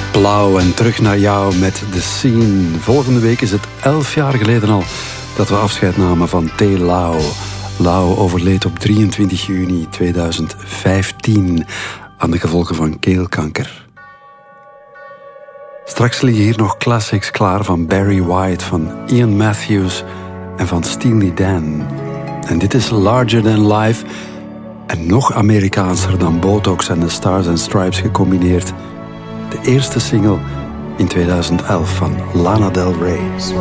Blauw en terug naar jou met The Scene. Volgende week is het 11 jaar geleden al dat we afscheid namen van T. Lau. Lau overleed op 23 juni 2015 aan de gevolgen van keelkanker. Straks liggen hier nog classics klaar van Barry White, van Ian Matthews en van Steely Dan. En dit is Larger Than Life en nog Amerikaanser dan Botox en de Stars and Stripes gecombineerd. De eerste single in 2011 van Lana Del Rey.